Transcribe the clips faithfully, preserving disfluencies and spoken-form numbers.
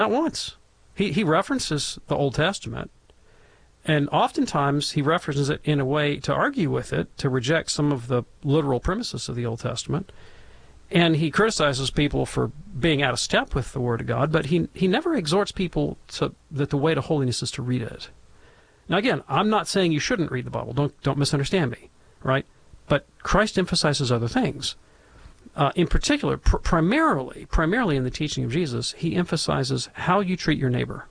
Not once. He, he references the Old Testament, and oftentimes he references it in a way to argue with it, to reject some of the literal premises of the Old Testament. And he criticizes people for being out of step with the Word of God, but he he never exhorts people to that the way to holiness is to read it. Now again, I'm not saying you shouldn't read the Bible. Don't don't misunderstand me, right? But Christ emphasizes other things. Uh, in particular, pr primarily, primarily in the teaching of Jesus, he emphasizes how you treat your neighbor.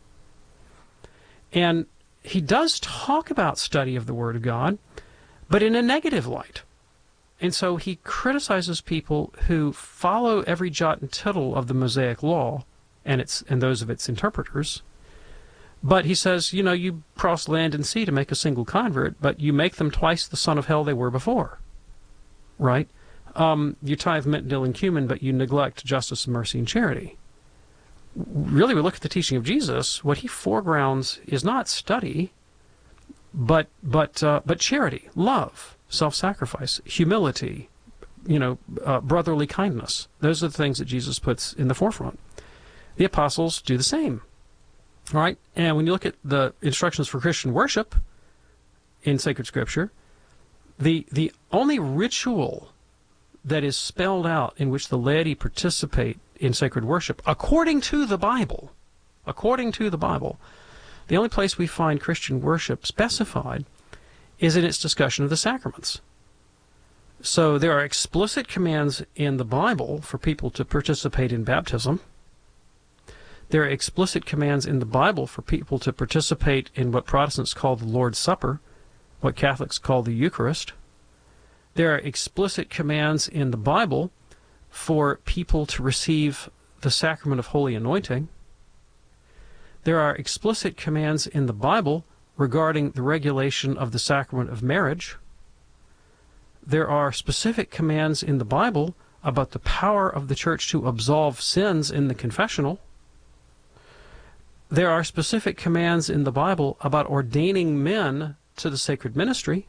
And he does talk about study of the Word of God, but in a negative light. And so he criticizes people who follow every jot and tittle of the Mosaic Law and its and those of its interpreters. But he says, you know, you cross land and sea to make a single convert, but you make them twice the son of hell they were before. Right? Um, you tithe mint, dill, and cumin, but you neglect justice, mercy, and charity. Really, we look at the teaching of Jesus, what he foregrounds is not study, but but uh, but charity, love, self-sacrifice, humility, you know, uh, brotherly kindness. Those are the things that Jesus puts in the forefront. The apostles do the same. All right? And when you look at the instructions for Christian worship in sacred scripture, the the only ritual that is spelled out in which the laity participate in sacred worship, according to the Bible, according to the Bible, the only place we find Christian worship specified is in its discussion of the sacraments. So there are explicit commands in the Bible for people to participate in baptism. There are explicit commands in the Bible for people to participate in what Protestants call the Lord's Supper, what Catholics call the Eucharist. There are explicit commands in the Bible for people to receive the sacrament of holy anointing. There are explicit commands in the Bible regarding the regulation of the sacrament of marriage. There are specific commands in the Bible about the power of the church to absolve sins in the confessional. There are specific commands in the Bible about ordaining men to the sacred ministry.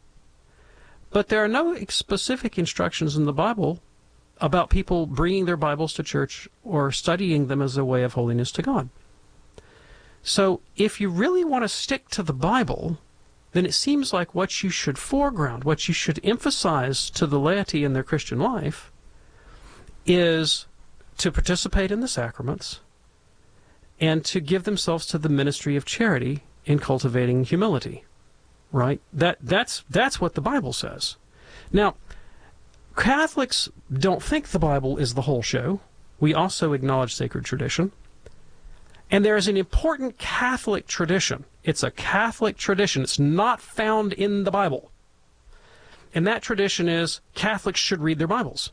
But there are no specific instructions in the Bible about people bringing their Bibles to church or studying them as a way of holiness to God. So if you really want to stick to the Bible, then it seems like what you should foreground, what you should emphasize to the laity in their Christian life is to participate in the sacraments and to give themselves to the ministry of charity in cultivating humility. Right? That that's that's what the Bible says. Now, Catholics don't think the Bible is the whole show. We also acknowledge sacred tradition. And there is an important Catholic tradition. It's a Catholic tradition. It's not found in the Bible. And that tradition is Catholics should read their Bibles.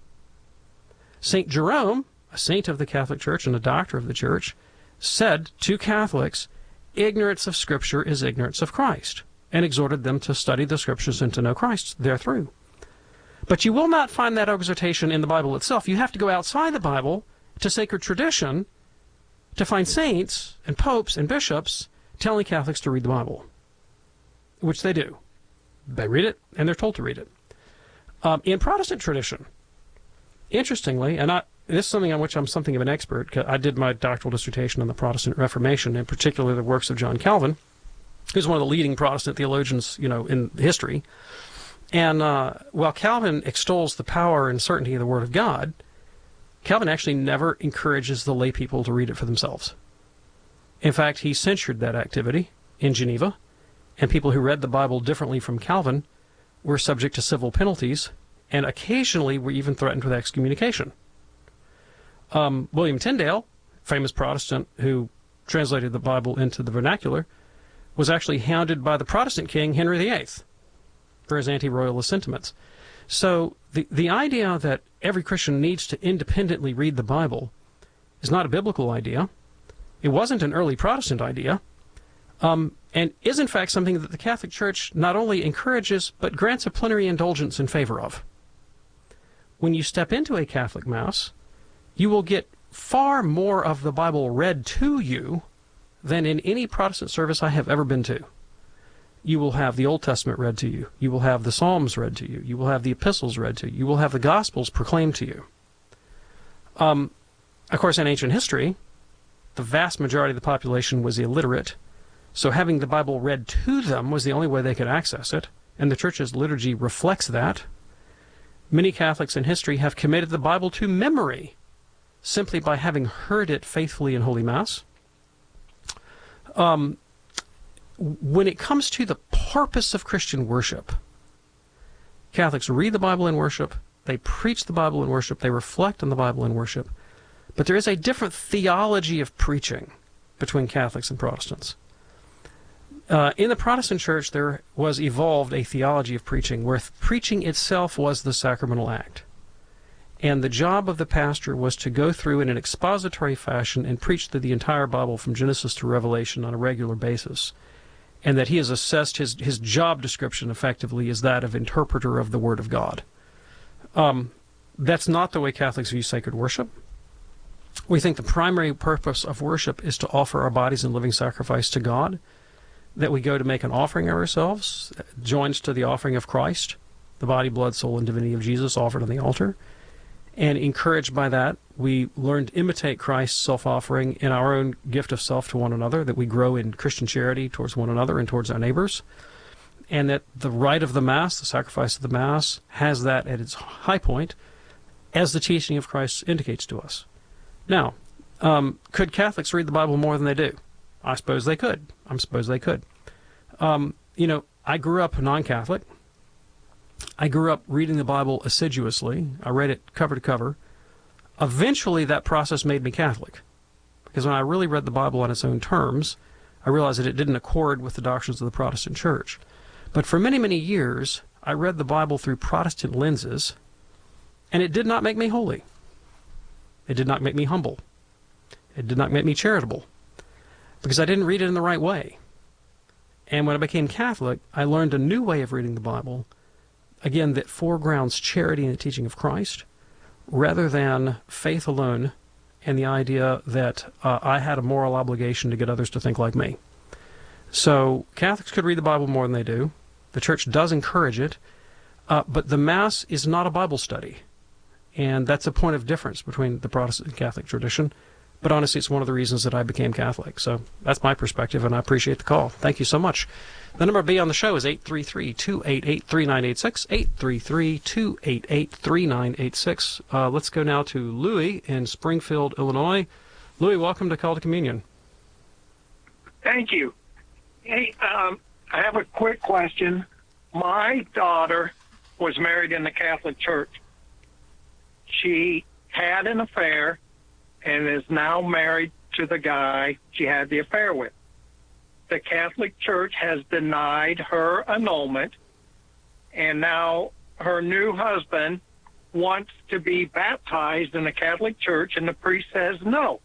Saint Jerome, a saint of the Catholic Church and a doctor of the Church, said to Catholics, ignorance of Scripture is ignorance of Christ, and exhorted them to study the Scriptures and to know Christ therethrough. But you will not find that exhortation in the Bible itself. You have to go outside the Bible to sacred tradition to find saints and popes and bishops telling Catholics to read the Bible, which they do. They read it, and they're told to read it. Um, in Protestant tradition, interestingly, and I, this is something on which I'm something of an expert, 'cause I did my doctoral dissertation on the Protestant Reformation, in particular the works of John Calvin, who's one of the leading Protestant theologians, you know, in history. And uh, while Calvin extols the power and certainty of the Word of God, Calvin actually never encourages the lay people to read it for themselves. In fact, he censured that activity in Geneva, and people who read the Bible differently from Calvin were subject to civil penalties, and occasionally were even threatened with excommunication. Um, William Tyndale, famous Protestant who translated the Bible into the vernacular, was actually hounded by the Protestant king Henry the Eighth for his anti-royalist sentiments. So the, the idea that every Christian needs to independently read the Bible is not a biblical idea. It wasn't an early Protestant idea, um, and is in fact something that the Catholic Church not only encourages, but grants a plenary indulgence in favor of. When you step into a Catholic Mass, you will get far more of the Bible read to you than in any Protestant service I have ever been to. You will have the Old Testament read to you. You will have the Psalms read to you. You will have the epistles read to you. You will have the Gospels proclaimed to you. Um, of course, in ancient history, the vast majority of the population was illiterate, so having the Bible read to them was the only way they could access it, and the Church's liturgy reflects that. Many Catholics in history have committed the Bible to memory simply by having heard it faithfully in Holy Mass. Um, when it comes to the purpose of Christian worship, Catholics read the Bible in worship, they preach the Bible in worship, they reflect on the Bible in worship, but there is a different theology of preaching between Catholics and Protestants. Uh, in the Protestant Church, there was evolved a theology of preaching where preaching itself was the sacramental act. And the job of the pastor was to go through in an expository fashion and preach through the entire Bible from Genesis to Revelation on a regular basis. And that he has assessed his, his job description effectively as that of interpreter of the Word of God. Um, that's not the way Catholics view sacred worship. We think the primary purpose of worship is to offer our bodies in living sacrifice to God, that we go to make an offering of ourselves, joins to the offering of Christ, the body, blood, soul, and divinity of Jesus offered on the altar. And encouraged by that, we learn to imitate Christ's self-offering in our own gift of self to one another, that we grow in Christian charity towards one another and towards our neighbors, and that the rite of the Mass, the sacrifice of the Mass, has that at its high point, as the teaching of Christ indicates to us. Now, um, could Catholics read the Bible more than they do? I suppose they could. I suppose they could. Um, you know, I grew up non-Catholic. I grew up reading the Bible assiduously. I read it cover to cover. Eventually, that process made me Catholic, because when I really read the Bible on its own terms, I realized that it didn't accord with the doctrines of the Protestant Church. But for many, many years, I read the Bible through Protestant lenses, and it did not make me holy. It did not make me humble. It did not make me charitable, because I didn't read it in the right way. And when I became Catholic, I learned a new way of reading the Bible, again, that foregrounds charity and the teaching of Christ, rather than faith alone and the idea that uh, I had a moral obligation to get others to think like me. So Catholics could read the Bible more than they do. The Church does encourage it, uh, but the Mass is not a Bible study. And that's a point of difference between the Protestant and Catholic tradition. But honestly, it's one of the reasons that I became Catholic. So that's my perspective, and I appreciate the call. Thank you so much. The number to be on the show is eight three three, two eight eight, three nine eight six, eight three three, two eight eight, three nine eight six. Uh, let's go now to Louis in Springfield, Illinois. Louis, welcome to Call to Communion. Thank you. Hey, um, I have a quick question. My daughter was married in the Catholic Church. She had an affair and is now married to the guy she had the affair with. The Catholic Church has denied her annulment, and now her new husband wants to be baptized in the Catholic Church, and the priest says no.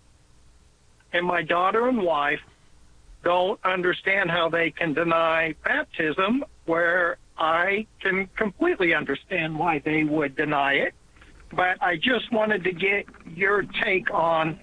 And my daughter and wife don't understand how they can deny baptism, where I can completely understand why they would deny it. But I just wanted to get your take on,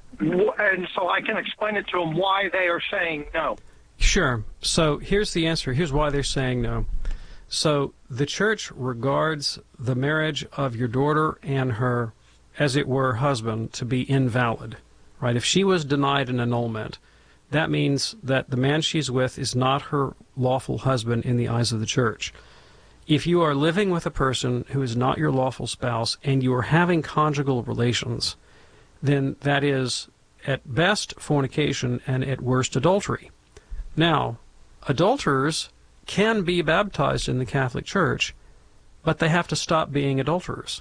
and so I can explain it to them why they are saying no. Sure. So here's the answer. Here's why they're saying no. So the Church regards the marriage of your daughter and her, as it were, husband to be invalid, right? If she was denied an annulment, that means that the man she's with is not her lawful husband in the eyes of the Church. If you are living with a person who is not your lawful spouse and you are having conjugal relations, then that is at best fornication and at worst adultery. Now, adulterers can be baptized in the Catholic Church, but they have to stop being adulterers.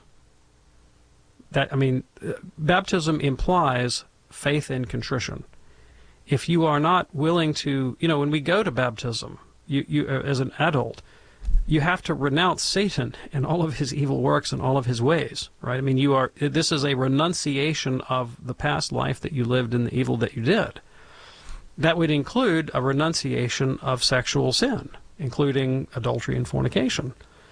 That, I mean, baptism implies faith and contrition. If you are not willing to, you know, when we go to baptism, you, you as an adult, you have to renounce Satan and all of his evil works and all of his ways, right? I mean, you are. This is a renunciation of the past life that you lived and the evil that you did. That would include a renunciation of sexual sin, including adultery and fornication.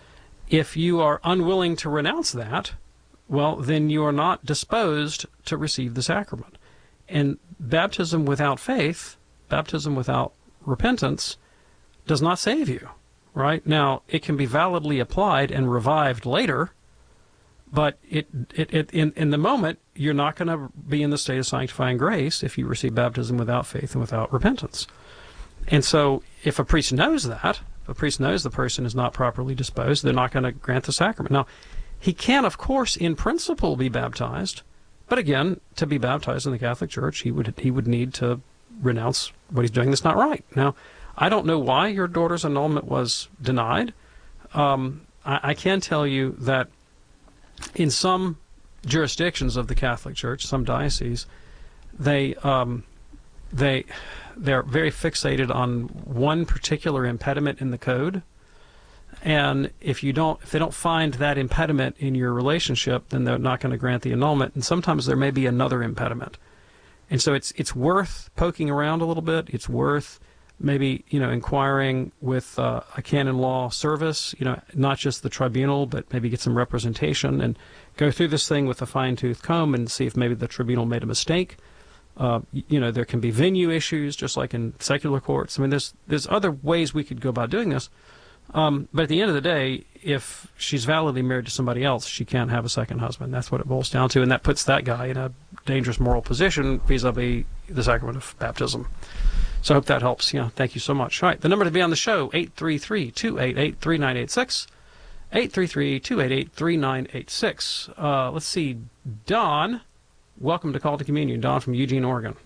If you are unwilling to renounce that, well, then you are not disposed to receive the sacrament. And baptism without faith, baptism without repentance, does not save you. Right? Now, it can be validly applied and revived later, but it, it, it in, in the moment, you're not going to be in the state of sanctifying grace if you receive baptism without faith and without repentance. And so if a priest knows that, if a priest knows the person is not properly disposed, they're not going to grant the sacrament. Now, he can, of course, in principle, be baptized, but again, to be baptized in the Catholic Church, he would he would need to renounce what he's doing that's not right. Now, I don't know why your daughter's annulment was denied. Um, I, I can tell you that in some jurisdictions of the Catholic Church, some dioceses, they um, they they're very fixated on one particular impediment in the code. And if you don't, if they don't find that impediment in your relationship, then they're not going to grant the annulment. And sometimes there may be another impediment, and so it's it's worth poking around a little bit. It's worth maybe you know inquiring with uh, a canon law service, you know, not just the tribunal, but maybe get some representation and go through this thing with a fine-tooth comb and see if maybe the tribunal made a mistake. Uh, you know, there can be venue issues, just like in secular courts. I mean, there's there's other ways we could go about doing this. Um, but at the end of the day, if she's validly married to somebody else, she can't have a second husband. That's what it boils down to, and that puts that guy in a dangerous moral position vis-a-vis the sacrament of baptism. So I hope that helps. Yeah, thank you so much. All right, the number to be on the show, eight three three, two eight eight, three nine eight six, eight three three, two eight eight, three nine eight six. Uh, let's see, Don, welcome to Call to Communion. Don from Eugene, Oregon.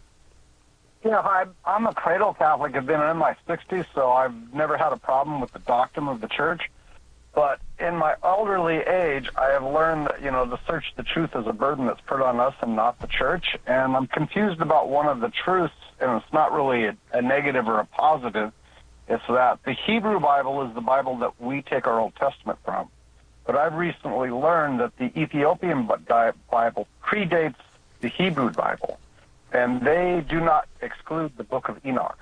Yeah, hi. I'm a cradle Catholic. I've been in my sixties, so I've never had a problem with the doctrine of the Church. But in my elderly age, I have learned that, you know, to search the truth is a burden that's put on us and not the Church. And I'm confused about one of the truths, and it's not really a, a negative or a positive. It's that the Hebrew Bible is the Bible that we take our Old Testament from. But I've recently learned that the Ethiopian Bible predates the Hebrew Bible. And they do not exclude the Book of Enoch.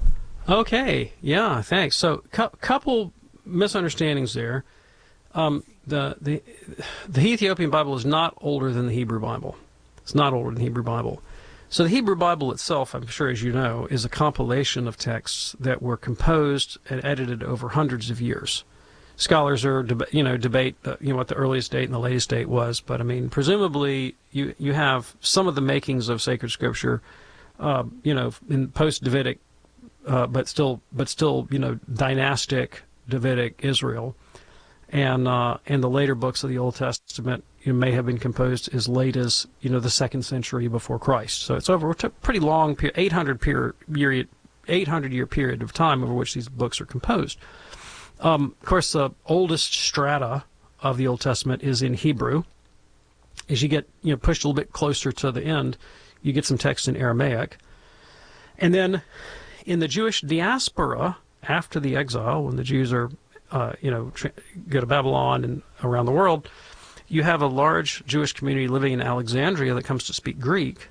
Okay, yeah, thanks. So, cu- couple misunderstandings there. Um, the the the Ethiopian Bible is not older than the Hebrew Bible. It's not older than the Hebrew Bible. So the Hebrew Bible itself, I'm sure as you know, is a compilation of texts that were composed and edited over hundreds of years. Scholars are, deb- you know, debate, uh, you know, what the earliest date and the latest date was, but I mean, presumably you you have some of the makings of sacred scripture, uh, you know, in post-Davidic, uh, but still, but still, you know, dynastic Davidic Israel, and uh, and the later books of the Old Testament, you know, may have been composed as late as you know the second century before Christ. So it's over a pretty long period, eight hundred period, eight hundred year period of time over which these books are composed. Um, of course, the oldest strata of the Old Testament is in Hebrew. As you get you know pushed a little bit closer to the end, you get some text in Aramaic. And then in the Jewish diaspora, after the exile, when the Jews are, uh, you know, tra- go to Babylon and around the world, you have a large Jewish community living in Alexandria that comes to speak Greek.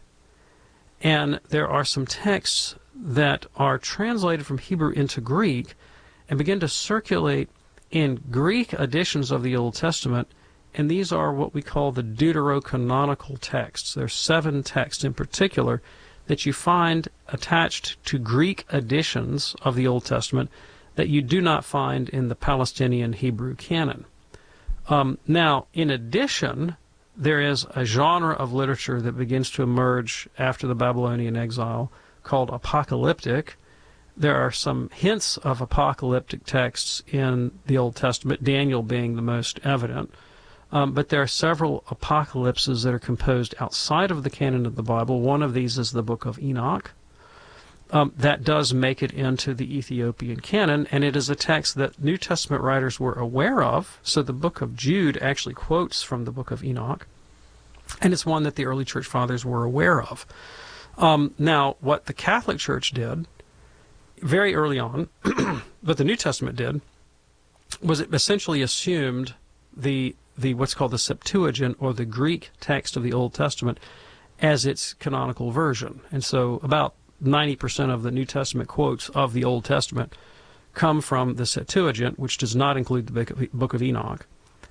And there are some texts that are translated from Hebrew into Greek and begin to circulate in Greek editions of the Old Testament, and these are what we call the deuterocanonical texts. There are seven texts in particular that you find attached to Greek editions of the Old Testament that you do not find in the Palestinian Hebrew canon. Um, now, in addition, there is a genre of literature that begins to emerge after the Babylonian exile called apocalyptic. There are some hints of apocalyptic texts in the Old Testament, Daniel being the most evident. Um, but there are several apocalypses that are composed outside of the canon of the Bible. One of these is the Book of Enoch. Um, that does make it into the Ethiopian canon, and it is a text that New Testament writers were aware of. So the Book of Jude actually quotes from the Book of Enoch, and it's one that the early church fathers were aware of. Um, now, what the Catholic Church did very early on, but the New Testament did, was it essentially assumed the the what's called the Septuagint, or the Greek text of the Old Testament, as its canonical version. And so about ninety percent of the New Testament quotes of the Old Testament come from the Septuagint, which does not include the Book of Enoch.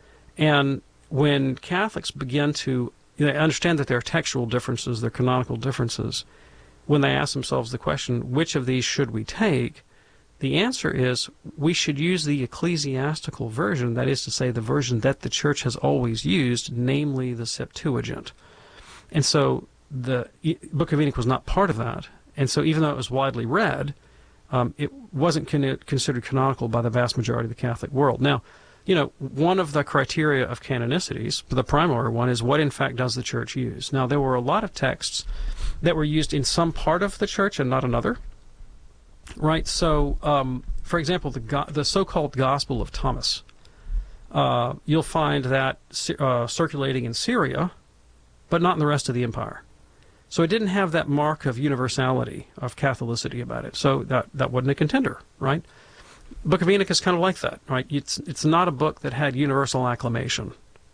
And when Catholics begin to you know, understand that there are textual differences, there are canonical differences, when they ask themselves the question, which of these should we take, The answer is we should use the ecclesiastical version, that is to say, the version that the church has always used, namely the Septuagint. And so the Book of Enoch was not part of that. And so even though it was widely read, um, it wasn't con- considered canonical by the vast majority of the Catholic world. Now, you know, one of the criteria of canonicities, the primary one, is what in fact does the church use. Now, there were a lot of texts that were used in some part of the church and not another. Right, so, um, for example, the go- the so-called Gospel of Thomas, uh, you'll find that uh, circulating in Syria, but not in the rest of the empire. So it didn't have that mark of universality, of Catholicity about it. So that that wasn't a contender, right? Book of Enoch is kind of like that, right? It's it's not a book that had universal acclamation.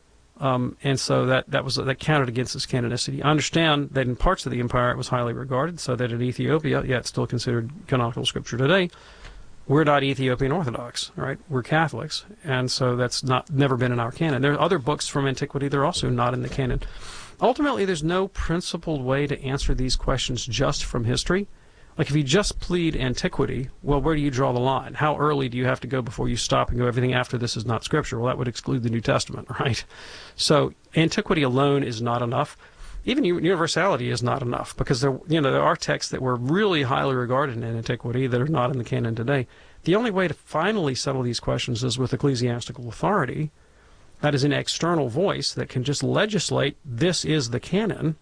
Um, and so that, that was that counted against its canonicity. I understand that in parts of the empire it was highly regarded, so that in Ethiopia, yeah, it's still considered canonical scripture today. We're not Ethiopian Orthodox, right? We're Catholics, and so that's not never been in our canon. There are other books from antiquity that are also not in the canon. Ultimately, there's no principled way to answer these questions just from history. Like if you just plead antiquity, well, where do you draw the line? How early do you have to go before you stop and go, everything after this is not scripture? Well, that would exclude the New Testament, right? So antiquity alone is not enough. Even universality is not enough, because there, you know, there are texts that were really highly regarded in antiquity that are not in the canon today. The only way to finally settle these questions is with ecclesiastical authority, that is an external voice that can just legislate, this is the canon.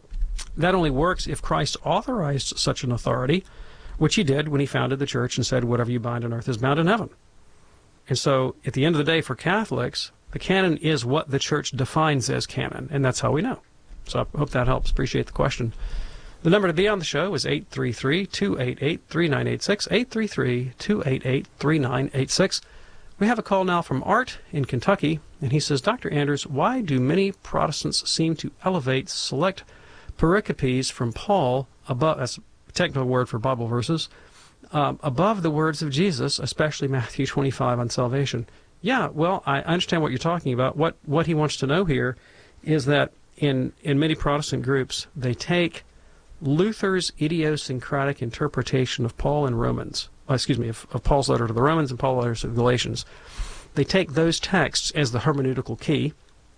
That only works if Christ authorized such an authority, which he did when he founded the church and said, whatever you bind on earth is bound in heaven. And so, at the end of the day, for Catholics, the canon is what the church defines as canon, and that's how we know. So I hope that helps. Appreciate the question. The number to be on the show is eight three three, two eight eight, three nine eight six, eight three three, two eight eight, three nine eight six. We have a call now from Art in Kentucky, and he says, Doctor Anders, why do many Protestants seem to elevate select pericopes from Paul above, that's a technical word for Bible verses, um, above the words of Jesus, especially Matthew twenty-five on salvation? Yeah, well, I understand what you're talking about. What what he wants to know here is that in, in many Protestant groups, they take Luther's idiosyncratic interpretation of Paul and Romans, uh, excuse me, of, of Paul's letter to the Romans and Paul's letter to the Galatians. They take those texts as the hermeneutical key,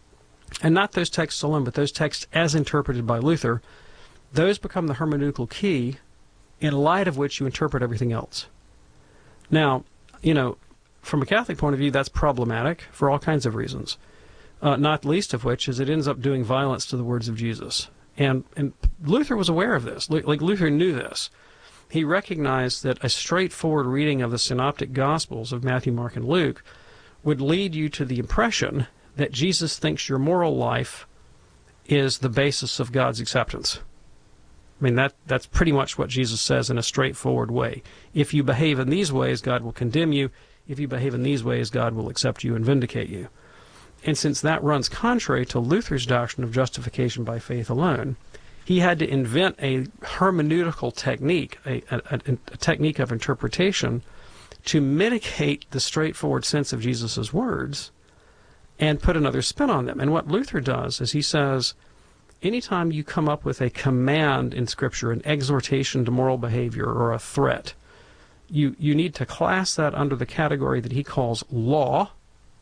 and not those texts alone, but those texts as interpreted by Luther. Those become the hermeneutical key in light of which you interpret everything else. Now, you know, from a Catholic point of view, that's problematic for all kinds of reasons, uh, not least of which is it ends up doing violence to the words of Jesus. And, and Luther was aware of this. Like, Luther knew this. He recognized that a straightforward reading of the synoptic Gospels of Matthew, Mark, and Luke would lead you to the impression that Jesus thinks your moral life is the basis of God's acceptance. I mean, that that's pretty much what Jesus says in a straightforward way. If you behave in these ways, God will condemn you. If you behave in these ways, God will accept you and vindicate you. And since that runs contrary to Luther's doctrine of justification by faith alone, he had to invent a hermeneutical technique, a, a, a technique of interpretation to mitigate the straightforward sense of Jesus' words and put another spin on them. And what Luther does is he says, anytime you come up with a command in Scripture, an exhortation to moral behavior or a threat, you, you need to class that under the category that he calls law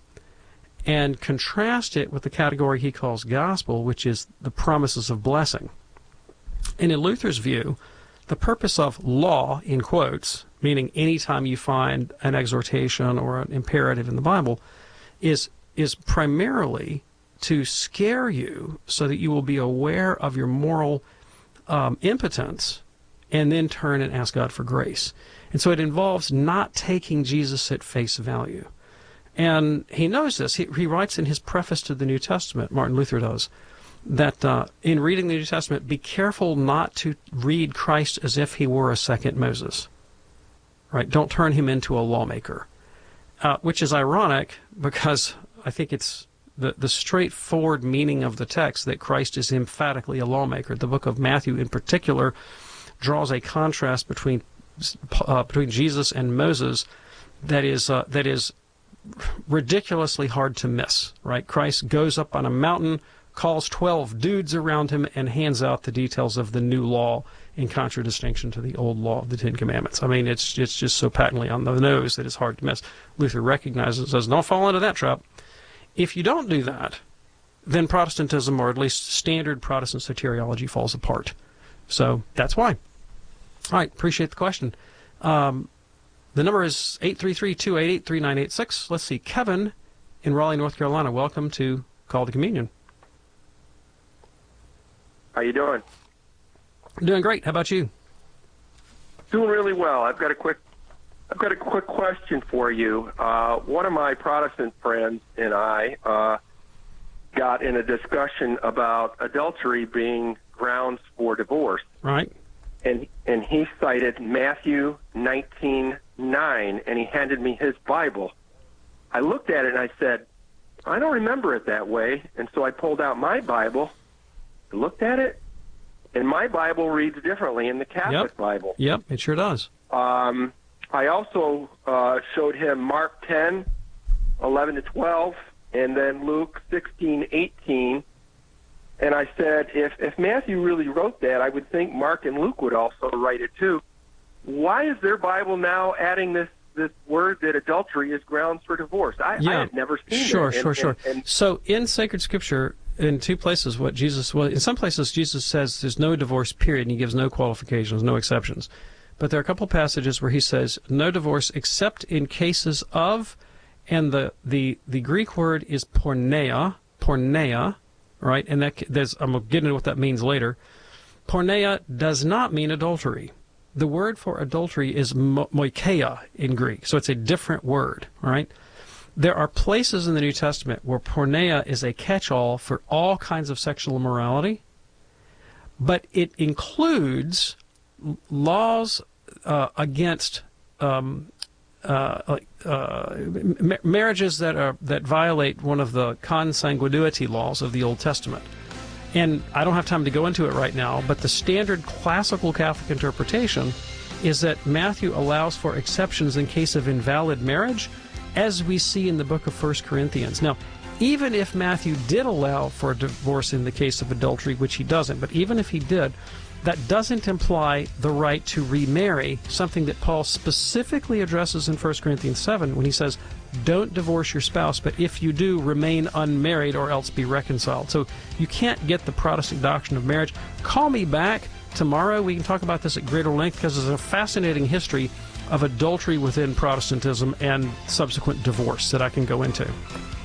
and contrast it with the category he calls gospel, which is the promises of blessing. And in Luther's view, the purpose of law, in quotes, meaning anytime you find an exhortation or an imperative in the Bible, is is primarily to scare you so that you will be aware of your moral um, impotence and then turn and ask God for grace. And so it involves not taking Jesus at face value. And he knows this. He, he writes in his preface to the New Testament, Martin Luther does, that uh, in reading the New Testament, be careful not to read Christ as if he were a second Moses. Right? Don't turn him into a lawmaker. Uh, which is ironic because I think it's the, the straightforward meaning of the text that Christ is emphatically a lawmaker. The book of Matthew in particular draws a contrast between uh, between Jesus and Moses that is uh, that is ridiculously hard to miss. Right? Christ goes up on a mountain, calls twelve dudes around him, and hands out the details of the new law in contradistinction to the old law of the Ten Commandments. I mean, it's it's just so patently on the nose that it's hard to miss. Luther recognizes and says, don't fall into that trap. If you don't do that, then Protestantism, or at least standard Protestant soteriology, falls apart. So that's why. All right, appreciate the question. Um, the number is eight three three, two eight eight, three nine eight six. Let's see, Kevin in Raleigh, North Carolina. Welcome to Call to Communion. How you doing? Doing great. How about you? Doing really well. I've got a quick, I've got a quick question for you. Uh, one of my Protestant friends and I uh, got in a discussion about adultery being grounds for divorce. Right. And and he cited Matthew nineteen nine, and he handed me his Bible. I looked at it and I said, I don't remember it that way. And so I pulled out my Bible, looked at it, and my Bible reads differently in the Catholic Yep. Bible. Yep, it sure does. Um, I also uh, showed him Mark ten, eleven to twelve, and then Luke sixteen, eighteen. And I said, if, if Matthew really wrote that, I would think Mark and Luke would also write it too. Why is their Bible now adding this, this word that adultery is grounds for divorce? I, Yeah. I had never seen Sure, that. sure, And- sure. and- and So in sacred scripture, in two places, what Jesus, well, in some places, Jesus says there's no divorce, period, and he gives no qualifications, no exceptions. But there are a couple passages where he says no divorce except in cases of, and the, the, the Greek word is porneia, porneia, right? And that there's, I'm going to get into what that means later. Porneia does not mean adultery. The word for adultery is mo- moikeia in Greek, so it's a different word, all right? There are places in the New Testament where porneia is a catch-all for all kinds of sexual immorality, but it includes laws uh, against um, uh, like, uh, ma- marriages that are that violate one of the consanguinity laws of the Old Testament. And I don't have time to go into it right now, but the standard classical Catholic interpretation is that Matthew allows for exceptions in case of invalid marriage, as we see in the book of First Corinthians. Now, even if Matthew did allow for a divorce in the case of adultery, which he doesn't, but even if he did, that doesn't imply the right to remarry, something that Paul specifically addresses in First Corinthians seven when he says, don't divorce your spouse, but if you do, remain unmarried or else be reconciled. So you can't get the Protestant doctrine of marriage. Call me back tomorrow. We can talk about this at greater length because there's a fascinating history of adultery within Protestantism and subsequent divorce that I can go into.